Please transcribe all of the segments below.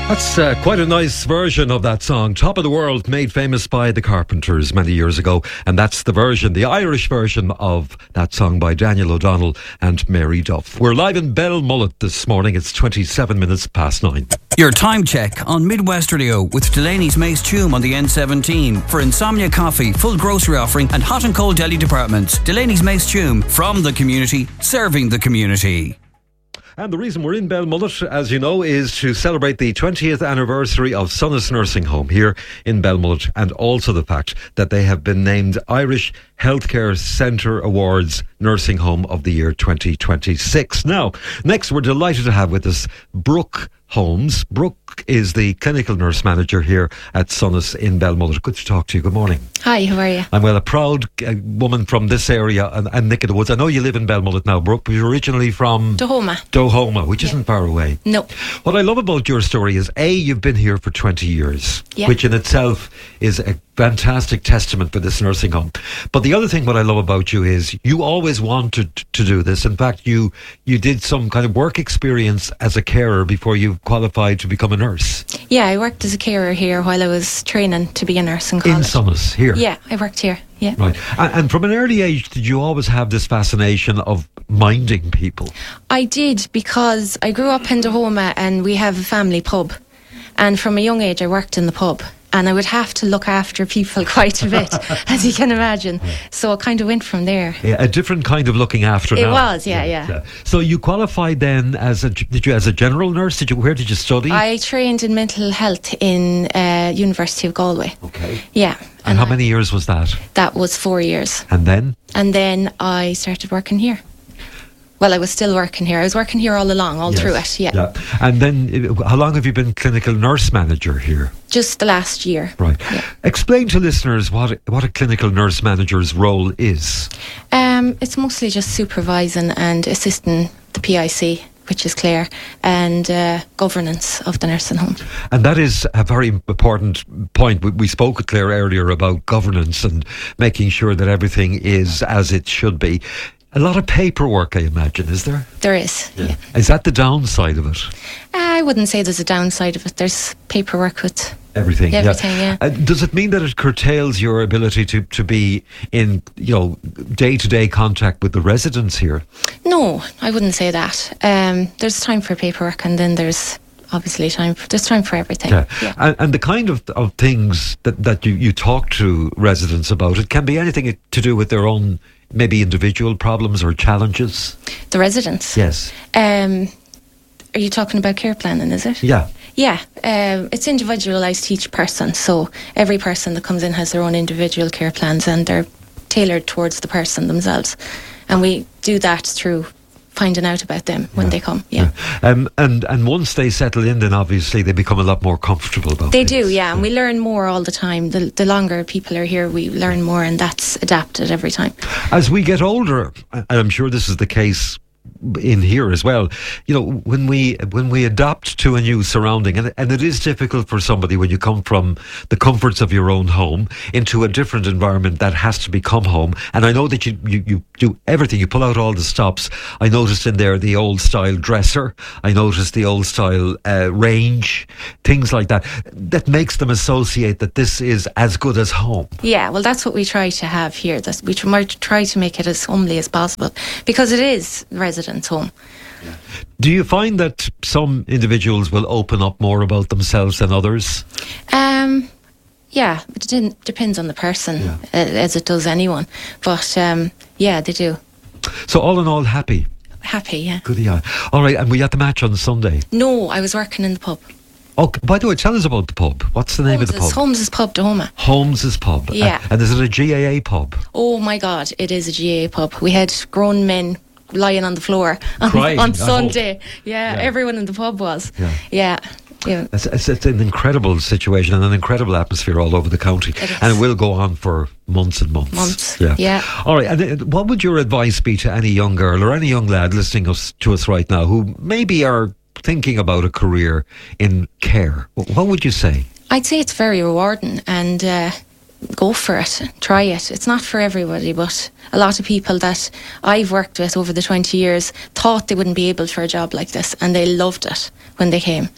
That's quite a nice version of that song, Top of the World, made famous by the Carpenters many years ago. And that's the version, the Irish version of that song by Daniel O'Donnell and Mary Duff. We're live in Belmullet this morning. It's 27 minutes past 9. Your time check on Midwest Radio with Delaney's Mace Tume on the N17 for insomnia coffee, full grocery offering and hot and cold deli departments. Delaney's Mace Tume, from the community, serving the community. And the reason we're in Belmullet, as you know, is to celebrate the 20th anniversary of Sonas Nursing Home here in Belmullet, and also the fact that they have been named Irish Healthcare Centre Awards Nursing Home of the Year 2026. Now, next we're delighted to have with us Brooke Holmes. Brooke is the clinical nurse manager here at Sonas in Belmullet. Good to talk to you. Good morning. Hi, how are you? I'm well, a proud woman from this area and Nick of the Woods. I know you live in Belmullet now, Brooke, but you're originally from Dohoma, which isn't far away. No. What I love about your story is, A, you've been here for 20 years, which in itself is a fantastic testament for this nursing home. But the other thing what I love about you is you always wanted to do this. In fact, you did some kind of work experience as a carer before you qualified to become a nurse. Yeah, I worked as a carer here while I was training to be a nurse in college. In Sonas, here? Yeah, I worked here, yeah. Right. And from an early age, did you always have this fascination of minding people? I did, because I grew up in Dohoma and we have a family pub. And from a young age, I worked in the pub. And I would have to look after people quite a bit, as you can imagine. So it kind of went from there. Yeah, a different kind of looking after. It was, yeah. So you qualified then as a general nurse? Where did you study? I trained in mental health in University of Galway. Okay. Yeah. And how many years was that? That was 4 years. And then? And then I started working here. Well, I was still working here. I was working here all along, through it, yeah. And then, how long have you been clinical nurse manager here? Just the last year. Right. Yeah. Explain to listeners what a clinical nurse manager's role is. It's mostly just supervising and assisting the PIC, which is Claire, and governance of the nursing home. And that is a very important point. We spoke with Claire earlier about governance and making sure that everything is as it should be. A lot of paperwork, I imagine, is there? There is, yeah. Is that the downside of it? I wouldn't say there's a downside of it. There's paperwork with everything, yeah. Does it mean that it curtails your ability to be in, day-to-day contact with the residents here? No, I wouldn't say that. There's time for paperwork, and then there's obviously there's time for everything. Yeah. And the kind of things that you talk to residents about, it can be anything to do with their own maybe individual problems or challenges. The residents? Yes. Are you talking about care planning, is it? Yeah. Yeah, it's individualised to each person, so every person that comes in has their own individual care plans and they're tailored towards the person themselves. And we do that through finding out about them when they come. And once they settle in, then obviously they become a lot more comfortable about things. They do, yeah, and we learn more all the time. The longer people are here, we learn more, and that's adapted every time. As we get older, and I'm sure this is the case in here as well, when we adapt to a new surrounding, and it is difficult for somebody when you come from the comforts of your own home into a different environment that has to become home. And I know that you do everything, you pull out all the stops. I noticed in there the old style dresser, I noticed the old style range, things like that makes them associate that this is as good as home. Yeah, well, that's what we try to have here. We try to make it as homely as possible, because it is residents' home. Do you find that some individuals will open up more about themselves than others? Yeah, it depends on the person, as it does anyone. But yeah, they do. So all in all, happy? Happy, yeah. Good, yeah. All right, and were you at the match on Sunday? No, I was working in the pub. Oh, by the way, tell us about the pub. What's the name of the pub? Holmes's Pub, Dohoma. Holmes's Pub. Yeah. And is it a GAA pub? Oh my God, it is a GAA pub. We had grown men lying on the floor Crying, on Sunday. Yeah, everyone in the pub was. Yeah. It's an incredible situation and an incredible atmosphere all over the county, and it will go on for months and months. Yeah. All right. And what would your advice be to any young girl or any young lad listening to us right now who maybe are thinking about a career in care? What would you say? I'd say it's very rewarding, and go for it, try it. It's not for everybody, but a lot of people that I've worked with over the 20 years thought they wouldn't be able for a job like this, and they loved it when they came.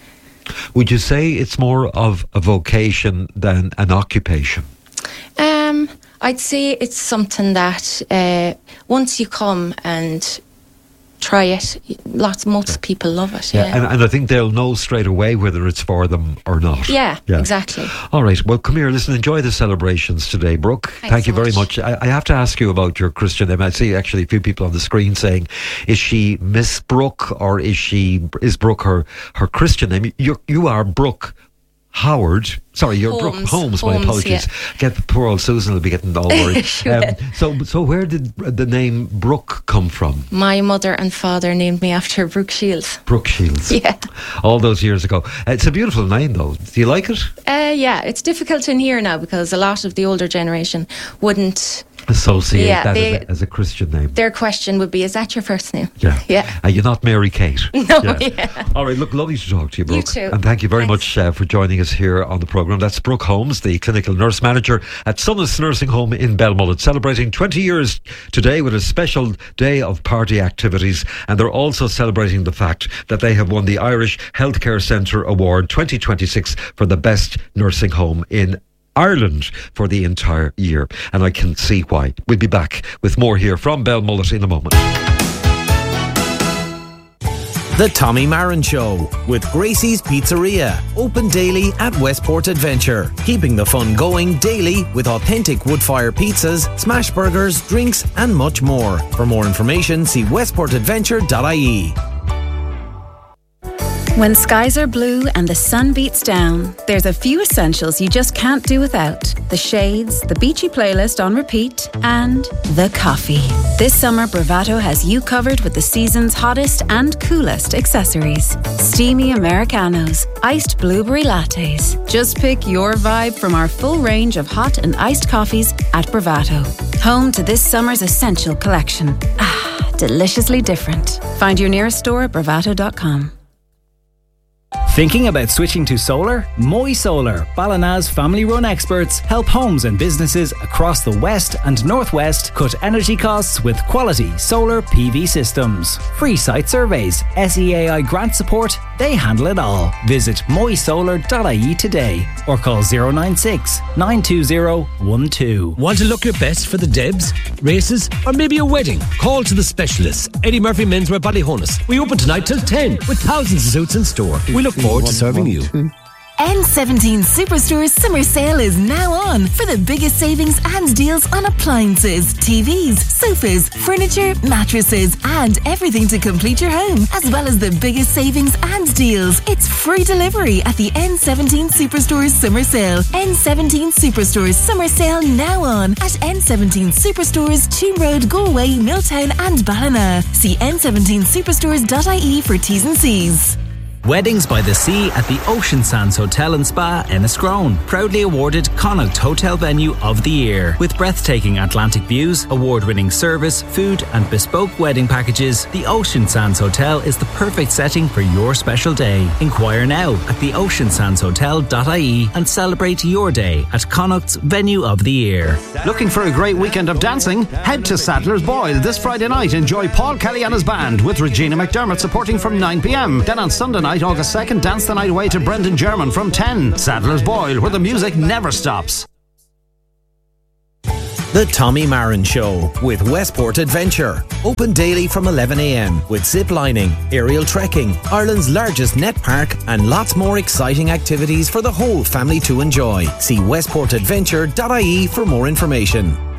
Would you say it's more of a vocation than an occupation? I'd say it's something that once you come and try it, most people love it. Yeah. And I think they'll know straight away whether it's for them or not. Yeah, exactly. All right, well, come here, listen, enjoy the celebrations today, Brooke. Thank you very much. I have to ask you about your Christian name. I see actually a few people on the screen saying, is she Miss Brooke, or is Brooke her Christian name? You are Brooke Howard. Sorry, you're Brooke Holmes. My apologies. Yeah. Poor old Susan will be getting all worried. So where did the name Brooke come from? My mother and father named me after Brooke Shields. Brooke Shields. Yeah. All those years ago. It's a beautiful name, though. Do you like it? Yeah, it's difficult in here now because a lot of the older generation wouldn't associate that as a Christian name. Their question would be, is that your first name? Yeah. You're not Mary Kate. No, All right, look, lovely to talk to you, Brooke. You too. And thank you very much for joining us here on the programme. That's Brooke Holmes, the clinical nurse manager at Sunnis Nursing Home in Belmullet, celebrating 20 years today with a special day of party activities. And they're also celebrating the fact that they have won the Irish Healthcare Centre Award 2026 for the best nursing home in Ireland for the entire year, and I can see why. We'll be back with more here from Belmullet in a moment. The Tommy Marin Show with Gracie's Pizzeria, open daily at Westport Adventure, keeping the fun going daily with authentic wood-fire pizzas, smash burgers, drinks and much more. For more information, see westportadventure.ie. When skies are blue and the sun beats down, there's a few essentials you just can't do without. The shades, the beachy playlist on repeat, and the coffee. This summer, Bravado has you covered with the season's hottest and coolest accessories. Steamy Americanos, iced blueberry lattes. Just pick your vibe from our full range of hot and iced coffees at Bravado. Home to this summer's essential collection. Deliciously different. Find your nearest store at bravado.com. Thinking about switching to solar? Moy Solar, Ballina's family-run experts, help homes and businesses across the West and Northwest cut energy costs with quality solar PV systems. Free site surveys, SEAI grant support, they handle it all. Visit moysolar.ie today or call 096 920 12. Want to look your best for the Debs, races, or maybe a wedding? Call to the specialists. Eddie Murphy Menswear Ballyhonus. We open tonight till 10 with thousands of suits in store. We look forward to serving you. N17 Superstore's summer sale is now on for the biggest savings and deals on appliances, TVs, sofas, furniture, mattresses, and everything to complete your home, as well as the biggest savings and deals. It's free delivery at the N17 Superstore's summer sale. N17 Superstore's summer sale now on at N17 Superstores, Toon Road, Galway, Milltown, and Ballina. See n17superstores.ie for T's and C's. Weddings by the Sea at the Ocean Sands Hotel and Spa, Enniscrone. Proudly awarded Connaught Hotel Venue of the Year. With breathtaking Atlantic views, award-winning service, food and bespoke wedding packages, the Ocean Sands Hotel is the perfect setting for your special day. Inquire now at theoceansandshotel.ie and celebrate your day at Connaught's Venue of the Year. Looking for a great weekend of dancing? Head to Sadler's Boyle this Friday night. Enjoy Paul Kelly and his band with Regina McDermott supporting from 9 p.m. Then on Sunday night, August 2nd, dance the night away to Brendan German from 10. Sadler's Boyle, where the music never stops. The Tommy Marin Show with Westport Adventure. Open daily from 11 a.m. with zip lining, aerial trekking, Ireland's largest net park, and lots more exciting activities for the whole family to enjoy. See westportadventure.ie for more information.